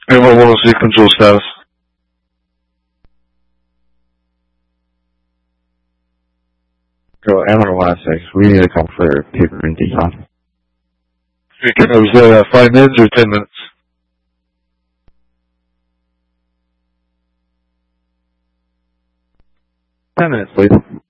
Airport 106 control status. Go Airport 106. We need to come for paper and decon. Was that 5 minutes or 10 minutes? 10 minutes, please.